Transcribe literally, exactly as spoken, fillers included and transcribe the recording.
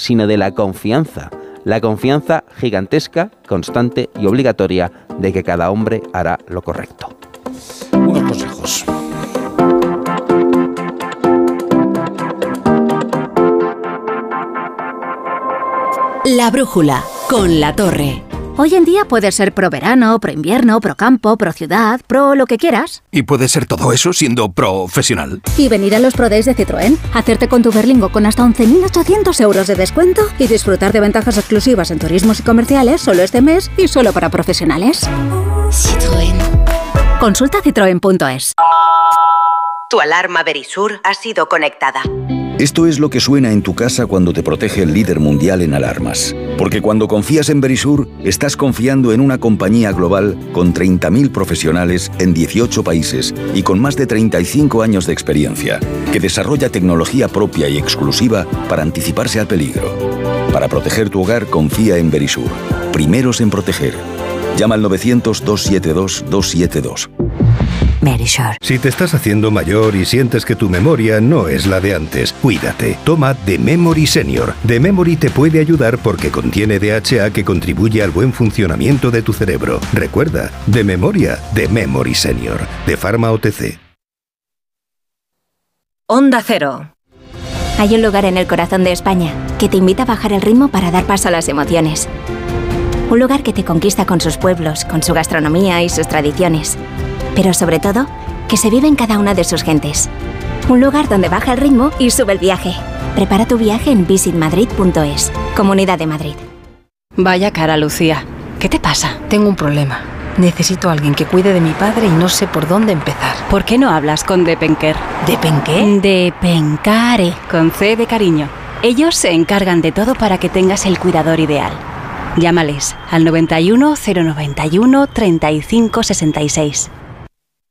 sino de la confianza. La confianza gigantesca, constante y obligatoria de que cada hombre hará lo correcto. Unos consejos. La brújula, con La Torre. Hoy en día puedes ser pro verano, pro invierno, pro campo, pro ciudad, pro lo que quieras. Y puedes ser todo eso siendo profesional. Y venir a los Pro Days de Citroën, hacerte con tu Berlingo con hasta once mil ochocientos euros de descuento y disfrutar de ventajas exclusivas en turismos y comerciales solo este mes y solo para profesionales. Citroën. Consulta citroen punto es. Tu alarma Verisur ha sido conectada. Esto es lo que suena en tu casa cuando te protege el líder mundial en alarmas. Porque cuando confías en Verisur, estás confiando en una compañía global con treinta mil profesionales en dieciocho países y con más de treinta y cinco años de experiencia, que desarrolla tecnología propia y exclusiva para anticiparse al peligro. Para proteger tu hogar, confía en Verisur. Primeros en proteger. Llama al novecientos, doscientos setenta y dos, doscientos setenta y dos. Verisur. Si te estás haciendo mayor y sientes que tu memoria no es la de antes, cuídate. Toma The Memory Senior. The Memory te puede ayudar porque contiene D H A que contribuye al buen funcionamiento de tu cerebro. Recuerda, de memoria, The Memory Senior. De Pharma O T C. Onda Cero. Hay un lugar en el corazón de España que te invita a bajar el ritmo para dar paso a las emociones. Un lugar que te conquista con sus pueblos, con su gastronomía y sus tradiciones. Pero sobre todo, que se vive en cada una de sus gentes. Un lugar donde baja el ritmo y sube el viaje. Prepara tu viaje en visit madrid punto es. Comunidad de Madrid. Vaya cara, Lucía. ¿Qué te pasa? Tengo un problema. Necesito a alguien que cuide de mi padre y no sé por dónde empezar. ¿Por qué no hablas con Depenker? ¿Depenqué? Depencare. Con C de cariño. Ellos se encargan de todo para que tengas el cuidador ideal. Llámales al noventa y uno, cero noventa y uno, treinta y cinco sesenta y seis.